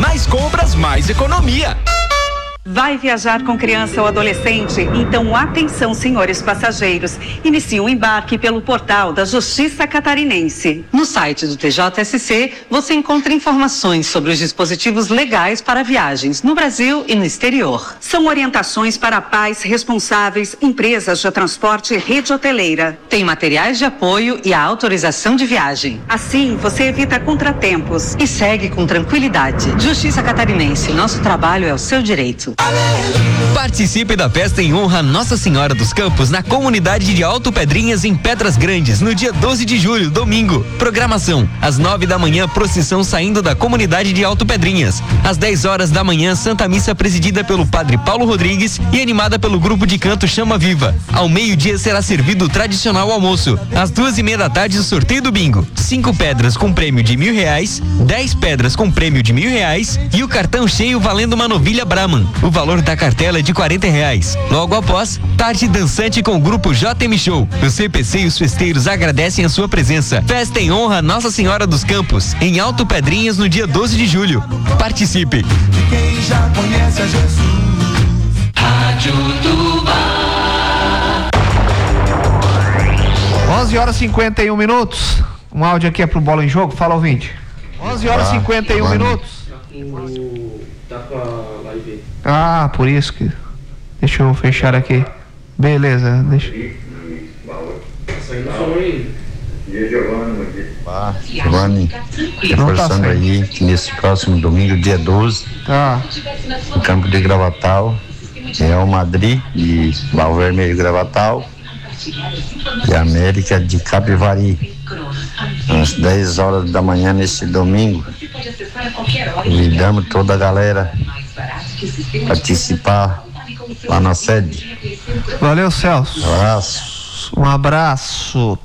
Mais compras, mais economia. Vai viajar com criança ou adolescente? Então atenção, senhores passageiros. Inicie o embarque pelo portal da Justiça Catarinense. No site do TJSC, você encontra informações sobre os dispositivos legais para viagens no Brasil e no exterior. São orientações para pais responsáveis, empresas de transporte e rede hoteleira. Tem materiais de apoio e a autorização de viagem. Assim, você evita contratempos. E segue com tranquilidade. Justiça Catarinense, nosso trabalho é o seu direito. Participe da festa em honra a Nossa Senhora dos Campos na comunidade de Alto Pedrinhas, em Pedras Grandes, no dia 12 de julho, domingo. Programação: às 9 da manhã, procissão saindo da comunidade de Alto Pedrinhas. Às 10 horas da manhã, Santa Missa presidida pelo Padre Paulo Rodrigues e animada pelo grupo de canto Chama Viva. Ao meio-dia será servido o tradicional almoço. Às 2:30 da tarde, o sorteio do bingo. 5 pedras com prêmio de R$1.000, 10 pedras com prêmio de R$1.000 e o cartão cheio valendo uma novilha Brahman. O valor da cartela é de R$40. Logo após, tarde dançante com o grupo JM Show. O CPC e os festeiros agradecem a sua presença. Festa em honra a Nossa Senhora dos Campos, em Alto Pedrinhas, no dia 12 de julho. Participe. Quem já conhece a Jesus. Rádio Tuba. 11h51. Um áudio aqui é pro Bola em Jogo. Fala, ouvinte. 11h51. Tá com a live. Ah, por isso que... Deixa eu fechar aqui. Beleza, deixa... Saindo som aí. Giovanni, reforçando tá aí que nesse próximo domingo, dia 12, Tá. no campo de Gravatal, Real Madrid de Val Vermelho Gravatal e América de Capivari, às 10 horas da manhã nesse domingo. Convidamos toda a galera a participar lá na sede. Valeu, Celso. Um abraço. Um abraço.